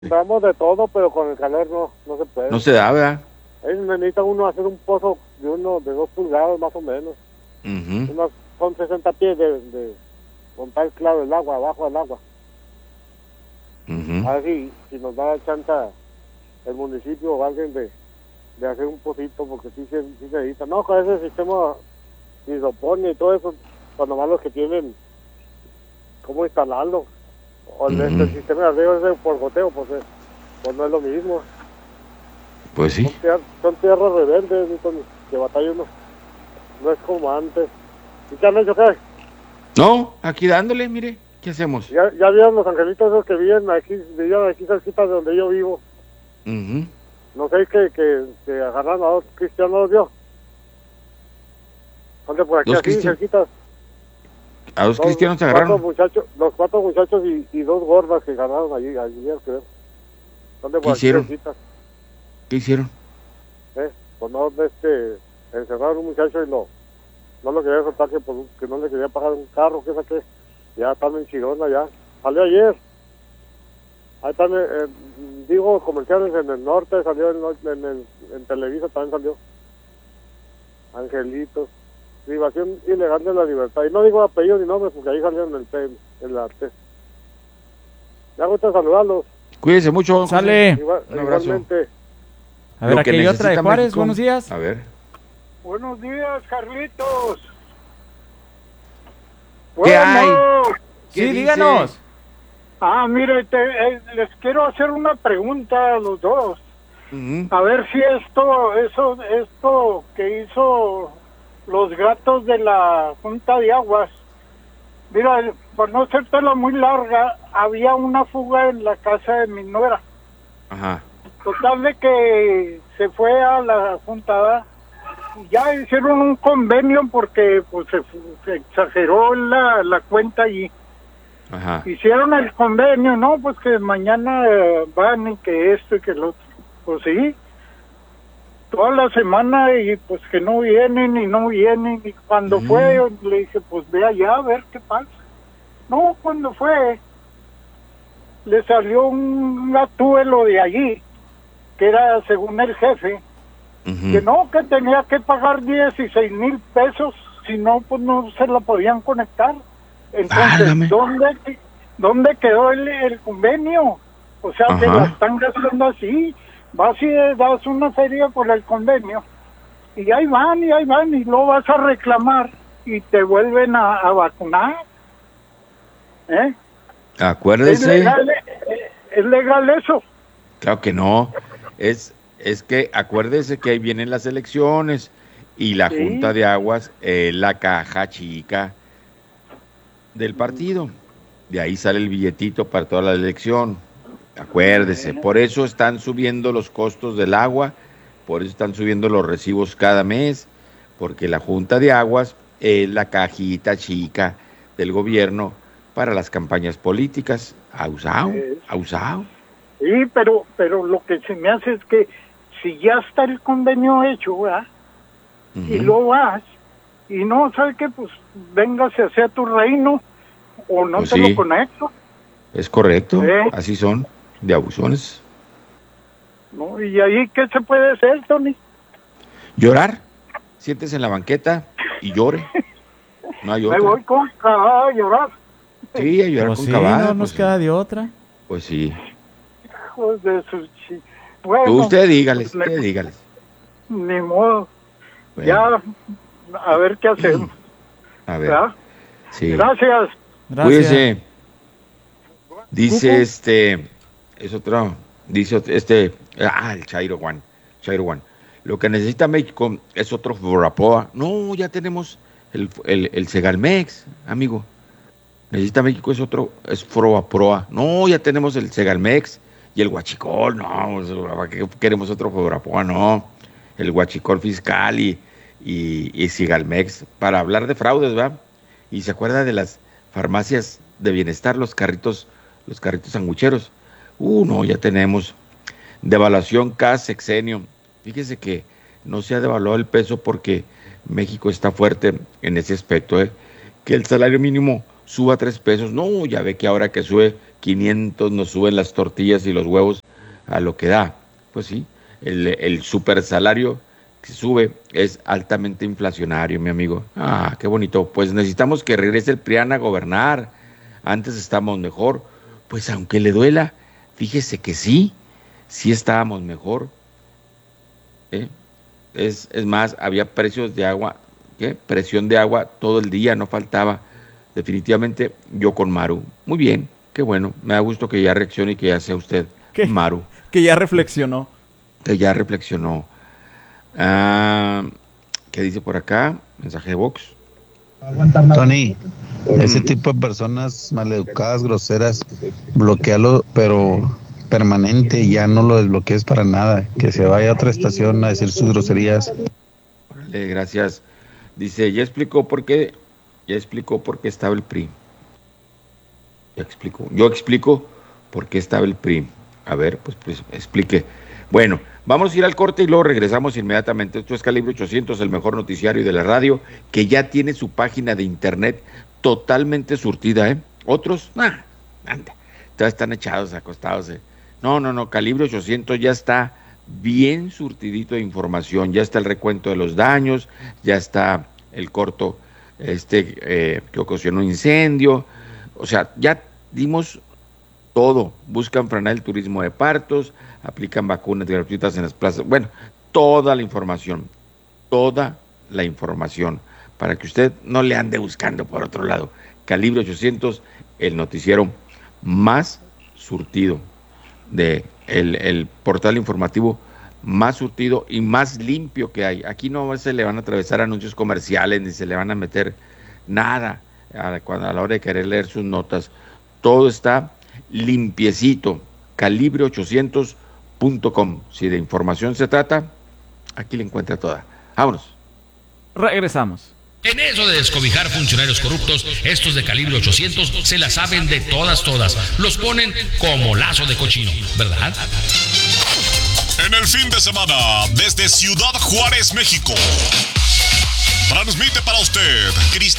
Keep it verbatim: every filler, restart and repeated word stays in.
Compramos de todo, pero con el calor no, no se puede. No se da, ¿verdad? Ahí necesita uno hacer un pozo de uno de dos pulgadas más o menos. Uh-huh. Unos, son sesenta pies de, de montar claro el agua, abajo del agua. Uh-huh. A ver si, si nos da chance el municipio o alguien de, de hacer un pocito, porque sí, sí, sí se necesita. No, con ese sistema de hidroponía y todo eso, pues nomás los que tienen cómo instalarlo. O el, Uh-huh. el sistema de riego ese por goteo, pues, eh, pues no es lo mismo. Pues sí. Son, tier, son tierras rebeldes, que batalla uno. No es como antes. ¿Y qué han hecho qué? No, aquí dándole, mire, ¿qué hacemos? Ya, ya vieron los angelitos esos que viven aquí, vivían aquí cerquita de donde yo vivo. Uh-huh. No sé que, que, que agarraron a dos cristianos, ¿los vio? Donde por aquí Dos así, cristianos. cerquita. A dos Los cristianos se cuatro agarraron. muchachos, los cuatro muchachos y, y dos gordas que agarraron allí, allí, creo. Donde ¿Qué por aquí hicieron? cerquita. ¿Qué hicieron? ¿Eh? Pues no, este, encerraron a un muchacho y lo, no lo quería soltar, que, por, que no le quería pagar un carro, que saqué. Ya están en Chirona, ya. Salió ayer. Ahí están, eh, digo, comerciales en el norte, salió en, en, en, en Televisa, también salió. Angelitos. Privación ilegal de la libertad. Y no digo apellido ni nombres, porque ahí salieron en el en la T. Me gusta saludarlos. Cuídese mucho. Sale. Igual, Un abrazo. igualmente. A ver, Lo aquí que hay otra de necesita Juárez. México. Buenos días. A ver. Buenos días, Carlitos. ¿Qué Bueno. hay? ¿Qué Sí, dice? díganos. Ah, mire, te, eh, les quiero hacer una pregunta a los dos. Uh-huh. A ver si esto, eso, esto que hizo los gatos de la Junta de Aguas. Mira, por no hacértela muy larga, había una fuga en la casa de mi nuera. Ajá. Total de que se fue a la Junta, y ya hicieron un convenio porque pues se, se exageró la, la cuenta allí. Ajá. Hicieron el convenio, no, pues que mañana eh, van y que esto y que lo otro. Pues sí, toda la semana y pues que no vienen y no vienen. Y cuando Mm. fue, yo le dije, pues ve allá a ver qué pasa. No, cuando fue, le salió un gatuelo de allí, que era según el jefe, Uh-huh. que no, que tenía que pagar dieciséis mil pesos, si no, pues no se la podían conectar. Entonces, Válgame. ¿dónde, ¿dónde quedó el, el convenio? O sea, que Ajá. la están gastando así. Vas y das una feria por el convenio, y ahí van, y ahí van, y luego vas a reclamar, y te vuelven a, a vacunar. ¿Eh? ¿Es Acuérdese. legal, eh, ¿Es legal eso? Claro que no. Es, es que acuérdese que ahí vienen las elecciones y la Sí. Junta de Aguas es la caja chica del partido. De ahí sale el billetito para toda la elección. Acuérdese, por eso están subiendo los costos del agua, por eso están subiendo los recibos cada mes, porque la Junta de Aguas es la cajita chica del gobierno para las campañas políticas. Ausao, ausao. Sí, pero, pero lo que se me hace es que si ya está el convenio hecho, ¿verdad? Uh-huh. Y lo vas, y no, ¿sabes qué? Pues véngase hacia tu reino, o no Pues te sí. lo conecto. Es correcto, ¿Eh? así son, de abusones. ¿No? ¿Y ahí qué se puede hacer, Tony? Llorar, siéntese en la banqueta y llore. No hay Me otra. voy con caballo a llorar. Sí, a llorar Pues con sí, cabal. no pues nos sí. queda de otra. Pues sí. Hijos de su chi... Bueno, Tú usted dígales, le- usted dígales. ni modo. Bueno, Ya, a ver qué hacemos. a ver, ¿Verdad? sí. Gracias. Gracias. Cuídese. Dice Cucu. este, es otro, dice ot- este, ah, el Chairo Juan, Chairo Juan. Lo que necesita México es otro Foraproa. No, ya tenemos el, el, el Segalmex, amigo. Necesita México es otro, es Foraproa. No, ya tenemos el Segalmex y el Huachicol. No, ¿para qué queremos otro Foraproa? No, el Huachicol fiscal y, y, y Segalmex para hablar de fraudes, ¿va? Y se acuerda de las farmacias de bienestar, los carritos, los carritos sangucheros. Uh, no, ya tenemos devaluación cada sexenio. Fíjese que no se ha devaluado el peso porque México está fuerte en ese aspecto, ¿eh? Que el salario mínimo suba tres pesos. No, ya ve que ahora que sube quinientos nos suben las tortillas y los huevos a lo que da. Pues sí, el, el super salario que sube es altamente inflacionario, mi amigo. Ah, qué bonito. Pues necesitamos que regrese el PRIAN a gobernar. Antes estábamos mejor. Pues aunque le duela, fíjese que sí, sí estábamos mejor. ¿Eh? Es, es más, había precios de agua, ¿qué? Presión de agua todo el día, no faltaba. Definitivamente yo con Maru. Muy bien, qué bueno. Me da gusto que ya reaccione y que ya sea usted, ¿Qué? Maru. Que ya reflexionó. Que ya reflexionó. Ah, ¿qué dice por acá? Mensaje de Vox. Tony, ese tipo de personas maleducadas, groseras, bloquealo, pero permanente, ya no lo desbloquees para nada. Que se vaya a otra estación a decir sus groserías. Órale, gracias. Dice, ya explicó por qué, ya explicó por qué estaba el P R I. Ya explicó. Yo explico por qué estaba el P R I. A ver, pues, pues explique. Bueno, vamos a ir al corte y luego regresamos inmediatamente. Esto es Calibre ochocientos, el mejor noticiario de la radio, que ya tiene su página de internet totalmente surtida, ¿eh? Otros, ah, anda, todos están echados, acostados, ¿eh? No, no, no, Calibre ochocientos ya está bien surtidito de información, ya está el recuento de los daños, ya está el corto este eh, que ocasionó un incendio, o sea, ya dimos todo. Buscan frenar el turismo de partos, aplican vacunas gratuitas en las plazas, bueno, toda la información, toda la información, para que usted no le ande buscando por otro lado. Calibre ochocientos, el noticiero más surtido, de el, el portal informativo más surtido y más limpio que hay. Aquí no se le van a atravesar anuncios comerciales, ni se le van a meter nada a, cuando, a la hora de querer leer sus notas. Todo está limpiecito. Calibre ochocientos punto com. Si de información se trata, aquí la encuentra toda. Vámonos. Regresamos. En eso de descobijar funcionarios corruptos, estos de Calibre ochocientos se la saben de todas, todas. Los ponen como lazo de cochino, ¿verdad? En el fin de semana, desde Ciudad Juárez, México, transmite para usted Cristina